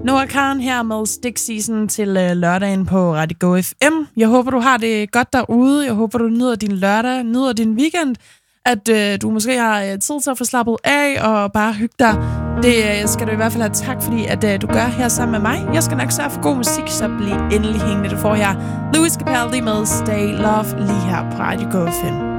Noah Kahan her med Stick Season til lørdagen på Radio Go FM. Jeg håber, du har det godt derude. Jeg håber, du nyder din lørdag, nyder din weekend. At du måske har tid til at få slappet af og bare hygge dig. Det skal du i hvert fald have tak, fordi at du gør her sammen med mig. Jeg skal nok sørge for god musik, så bliv endelig hængende. Du får her Louis Capaldi med Stay Love lige her på Radio Go FM.